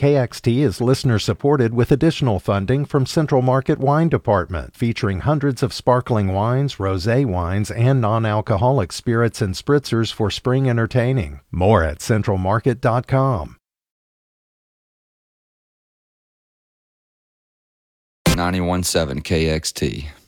KXT is listener-supported with additional funding from Central Market Wine Department, featuring hundreds of sparkling wines, rosé wines, and non-alcoholic spirits and spritzers for spring entertaining. More at centralmarket.com. 91.7 KXT.